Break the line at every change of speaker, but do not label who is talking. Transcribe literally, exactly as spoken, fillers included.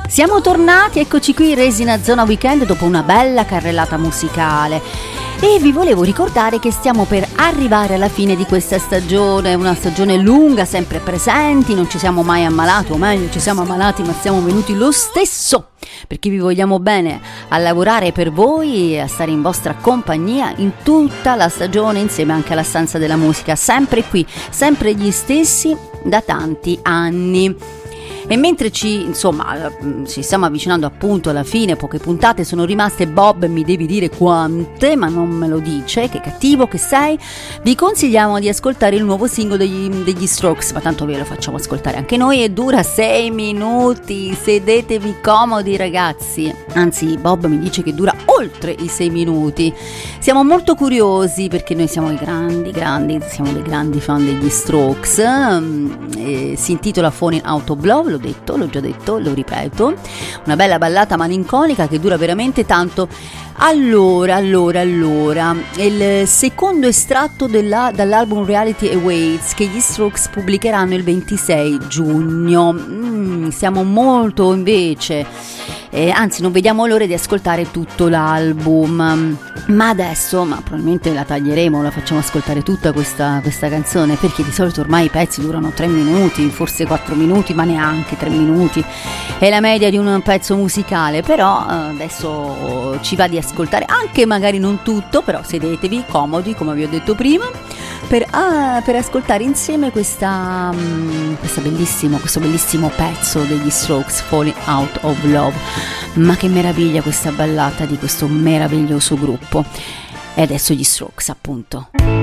Siamo tornati, eccoci qui resi in Zona Weekend dopo una bella carrellata musicale e vi volevo ricordare che stiamo per arrivare alla fine di questa stagione, una stagione lunga, sempre presenti, non ci siamo mai ammalati, o meglio ci siamo ammalati ma siamo venuti lo stesso, perché vi vogliamo bene a lavorare per voi e a stare in vostra compagnia in tutta la stagione insieme anche alla Stanza della Musica, sempre qui, sempre gli stessi da tanti anni. E mentre ci, insomma, ci stiamo avvicinando appunto alla fine, poche puntate sono rimaste, Bob mi devi dire quante, ma non me lo dice, che cattivo che sei, vi consigliamo di ascoltare il nuovo singolo degli, degli Strokes, ma tanto ve lo facciamo ascoltare anche noi e dura sei minuti, sedetevi comodi ragazzi, anzi Bob mi dice che dura oltre i sei minuti, siamo molto curiosi perché noi siamo i grandi, grandi, siamo dei grandi fan degli Strokes, e si intitola Falling Out of Love, detto, l'ho già detto, lo ripeto, una bella ballata malinconica che dura veramente tanto. Allora, allora, allora, il secondo estratto della, dall'album Reality Awaits che gli Strokes pubblicheranno il ventisei giugno. Mm, siamo molto invece, eh, anzi non vediamo l'ora di ascoltare tutto l'album, ma adesso, ma probabilmente la taglieremo, la facciamo ascoltare tutta questa, questa canzone, perché di solito ormai i pezzi durano tre minuti, forse quattro minuti, ma neanche tre minuti, è la media di un pezzo musicale, però eh, adesso ci va di ascoltare anche magari non tutto, però sedetevi comodi come vi ho detto prima per, ah, per ascoltare insieme questa, um, questa bellissimo, questo bellissimo pezzo degli Strokes, Falling Out of Love. Ma che meraviglia questa ballata di questo meraviglioso gruppo. E adesso gli Strokes appunto.